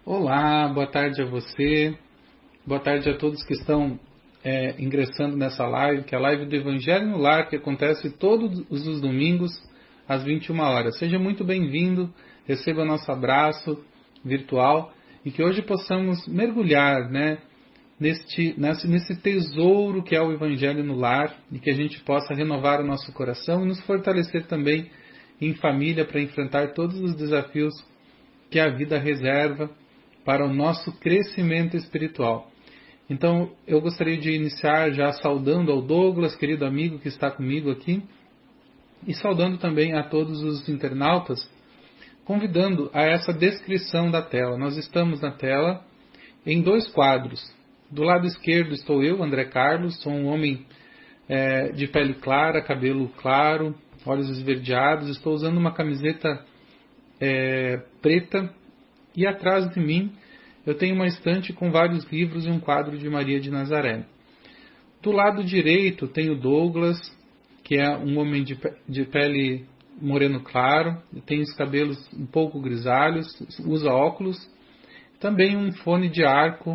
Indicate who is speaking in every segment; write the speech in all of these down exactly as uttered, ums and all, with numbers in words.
Speaker 1: Olá, boa tarde a você, boa tarde a todos que estão é, ingressando nessa live, que é a live do Evangelho no Lar, que acontece todos os domingos às vinte e uma horas. Seja muito bem-vindo, receba nosso abraço virtual e que hoje possamos mergulhar né, neste, nesse, nesse tesouro que é o Evangelho no Lar e que a gente possa renovar o nosso coração e nos fortalecer também em família para enfrentar todos os desafios que a vida reserva para o nosso crescimento espiritual. Então, eu gostaria de iniciar já saudando ao Douglas, querido amigo que está comigo aqui, e saudando também a todos os internautas, convidando a essa descrição da tela. Nós estamos na tela em dois quadros. Do lado esquerdo estou eu, André Carlos, sou um homem é, de pele clara, cabelo claro, olhos esverdeados, estou usando uma camiseta é, preta, e atrás de mim eu tenho uma estante com vários livros e um quadro de Maria de Nazaré. Do lado direito tem o Douglas, que é um homem de, de pele moreno claro, tem os cabelos um pouco grisalhos, usa óculos, também um fone de arco,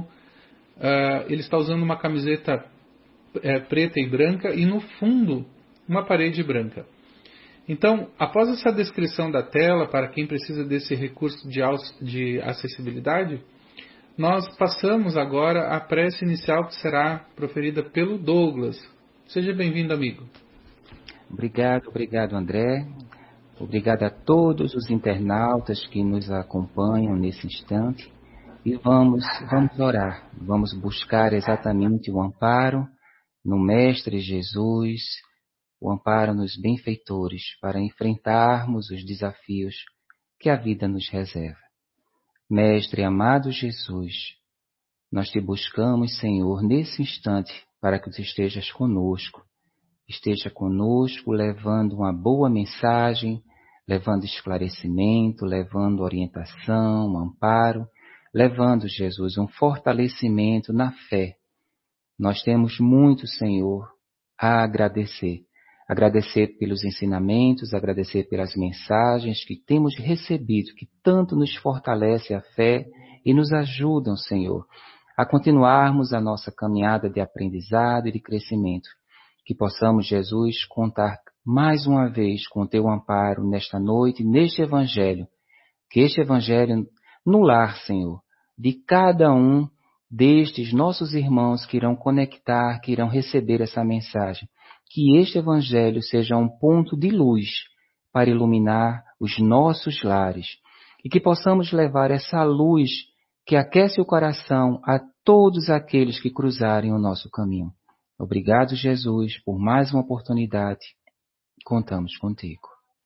Speaker 1: uh, ele está usando uma camiseta uh, preta e branca e no fundo uma parede branca. Então, após essa descrição da tela, para quem precisa desse recurso de, de acessibilidade, nós passamos agora à prece inicial que será proferida pelo Douglas. Seja bem-vindo, amigo.
Speaker 2: Obrigado, obrigado, André. Obrigado a todos os internautas que nos acompanham nesse instante. E vamos, vamos orar, vamos buscar exatamente o amparo no Mestre Jesus, o amparo nos benfeitores, para enfrentarmos os desafios que a vida nos reserva. Mestre amado Jesus, nós te buscamos, Senhor, nesse instante, para que tu estejas conosco. Esteja conosco, levando uma boa mensagem, levando esclarecimento, levando orientação, amparo, levando, Jesus, um fortalecimento na fé. Nós temos muito, Senhor, a agradecer. Agradecer pelos ensinamentos, agradecer pelas mensagens que temos recebido, que tanto nos fortalece a fé e nos ajudam, Senhor, a continuarmos a nossa caminhada de aprendizado e de crescimento. Que possamos, Jesus, contar mais uma vez com o teu amparo nesta noite, neste Evangelho. Que este Evangelho no lar, Senhor, de cada um destes nossos irmãos que irão conectar, que irão receber essa mensagem. Que este Evangelho seja um ponto de luz para iluminar os nossos lares e que possamos levar essa luz que aquece o coração a todos aqueles que cruzarem o nosso caminho. Obrigado, Jesus, por mais uma oportunidade. Contamos contigo.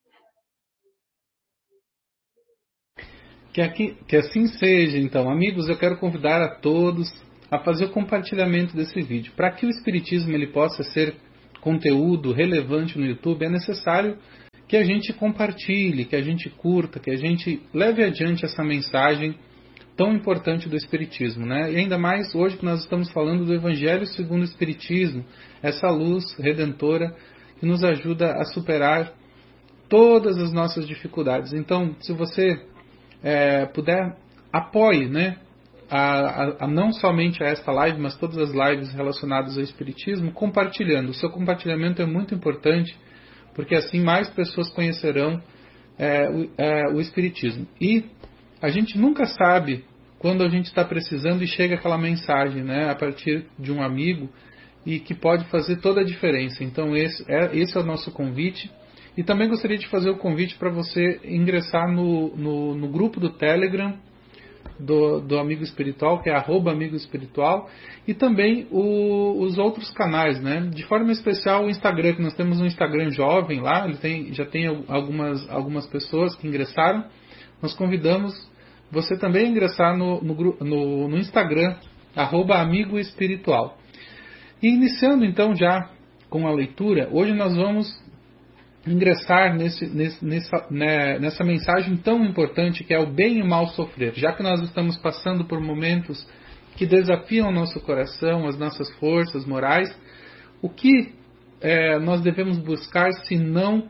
Speaker 1: Que, aqui, que assim seja, então. Amigos, eu quero convidar a todos a fazer o compartilhamento desse vídeo. Para que o Espiritismo ele possa ser conteúdo relevante no YouTube, é necessário que a gente compartilhe, que a gente curta, que a gente leve adiante essa mensagem tão importante do Espiritismo, né? E ainda mais hoje que nós estamos falando do Evangelho segundo o Espiritismo, essa luz redentora que nos ajuda a superar todas as nossas dificuldades. Então, se você é, puder, apoie, né? A, a, a não somente a esta live, mas todas as lives relacionadas ao Espiritismo, compartilhando. O seu compartilhamento é muito importante, porque assim mais pessoas conhecerão é, o, é, o Espiritismo. E a gente nunca sabe quando a gente está precisando e chega aquela mensagem, né, a partir de um amigo, e que pode fazer toda a diferença. Então esse é, esse é o nosso convite. E também gostaria de fazer o convite para você ingressar no, no, no grupo do Telegram, Do, do Amigo Espiritual, que é arroba Amigo Espiritual, e também o, os outros canais, né? De forma especial o Instagram, que nós temos um Instagram jovem lá, ele tem, já tem algumas, algumas pessoas que ingressaram. Nós convidamos você também a ingressar no, no, no, no Instagram, arroba Amigo Espiritual. E iniciando então já com a leitura, hoje nós vamos ingressar nesse, nesse, nessa, né, nessa mensagem tão importante que é o bem e o mal sofrer, já que nós estamos passando por momentos que desafiam o nosso coração, as nossas forças morais. O que é, nós devemos buscar se não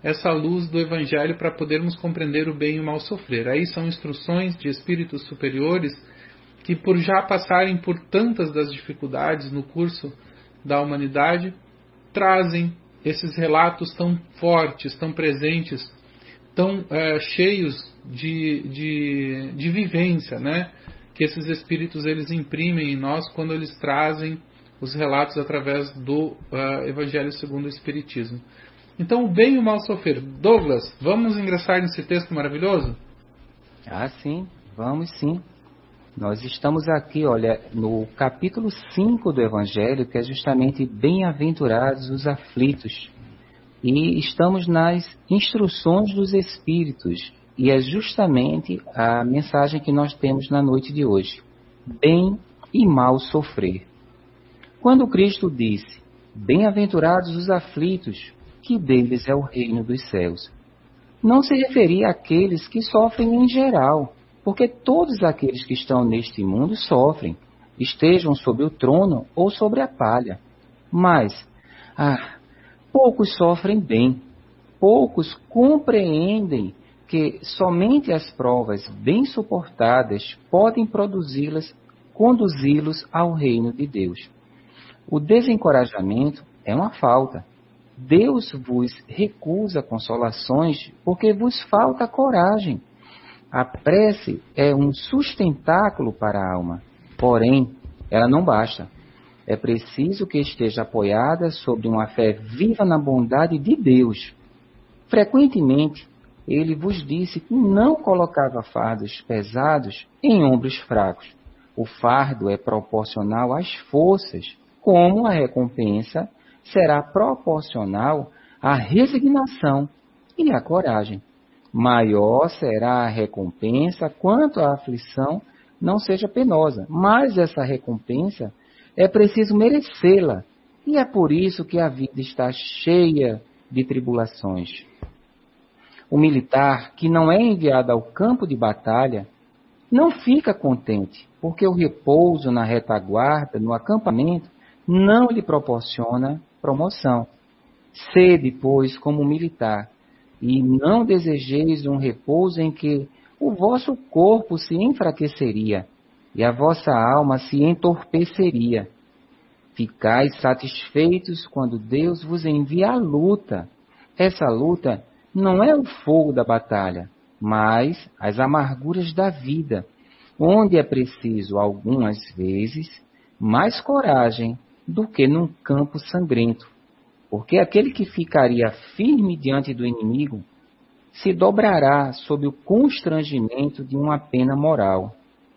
Speaker 1: essa luz do Evangelho para podermos compreender o bem e o mal sofrer. Aí são instruções de espíritos superiores que, por já passarem por tantas das dificuldades no curso da humanidade, trazem esses relatos tão fortes, tão presentes, tão é, cheios de, de, de vivência, né? Que esses espíritos eles imprimem em nós quando eles trazem os relatos através do uh, Evangelho segundo o Espiritismo. Então, o bem e o mal sofrer. Douglas, vamos ingressar nesse texto maravilhoso?
Speaker 2: Ah, sim, vamos sim. Nós estamos aqui, olha, no capítulo cinco do Evangelho, que é justamente bem-aventurados os aflitos. E estamos nas instruções dos Espíritos. E é justamente a mensagem que nós temos na noite de hoje. Bem e mal sofrer. Quando Cristo disse, bem-aventurados os aflitos, que deles é o reino dos céus, não se referia àqueles que sofrem em geral, porque todos aqueles que estão neste mundo sofrem, estejam sobre o trono ou sobre a palha. Mas, ah, poucos sofrem bem, poucos compreendem que somente as provas bem suportadas podem produzi-las, conduzi-los ao reino de Deus. O desencorajamento é uma falta. Deus vos recusa consolações porque vos falta coragem. A prece é um sustentáculo para a alma, porém, ela não basta. É preciso que esteja apoiada sobre uma fé viva na bondade de Deus. Frequentemente, ele vos disse que não colocava fardos pesados em ombros fracos. O fardo é proporcional às forças, como a recompensa será proporcional à resignação e à coragem. Maior será a recompensa quanto a aflição não seja penosa, mas essa recompensa é preciso merecê-la, e é por isso que a vida está cheia de tribulações. O militar que não é enviado ao campo de batalha não fica contente, porque o repouso na retaguarda, no acampamento, não lhe proporciona promoção. Sede, pois, como militar, e não desejeis um repouso em que o vosso corpo se enfraqueceria e a vossa alma se entorpeceria. Ficais satisfeitos quando Deus vos envia a luta. Essa luta não é o fogo da batalha, mas as amarguras da vida, onde é preciso, algumas vezes, mais coragem do que num campo sangrento. Porque aquele que ficaria firme diante do inimigo se dobrará sob o constrangimento de uma pena moral.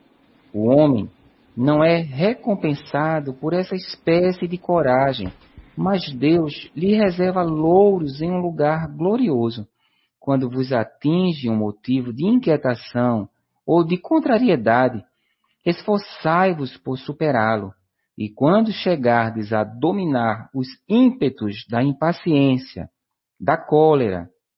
Speaker 2: O homem não é recompensado por essa espécie de coragem, mas Deus lhe reserva louros em um lugar glorioso. Quando vos atinge um motivo de inquietação ou de contrariedade, esforçai-vos por superá-lo. E quando chegardes a dominar os ímpetos da impaciência, da cólera